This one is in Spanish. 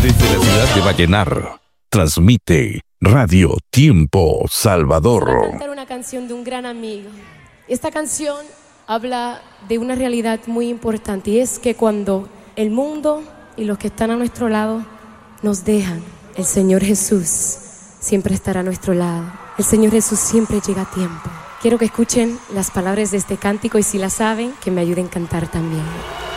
Desde la ciudad de Vallenar, transmite Radio Tiempo Salvador. Voy a cantar una canción de un gran amigo. Esta canción habla de una realidad muy importante, y es que cuando el mundo y los que están a nuestro lado nos dejan, el Señor Jesús siempre estará a nuestro lado. El Señor Jesús siempre llega a tiempo. Quiero que escuchen las palabras de este cántico, y si la saben, que me ayuden a cantar también.